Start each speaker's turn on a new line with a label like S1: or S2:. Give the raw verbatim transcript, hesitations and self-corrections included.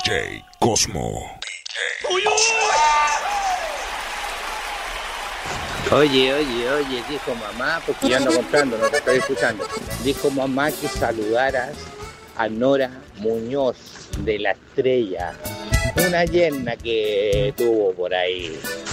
S1: J Cosmo.
S2: Oye, oye, oye, dijo mamá, porque yo ando comprando, no te estoy escuchando. Dijo mamá que saludaras a Nora Muñoz de La Estrella, una yerna que tuvo por ahí.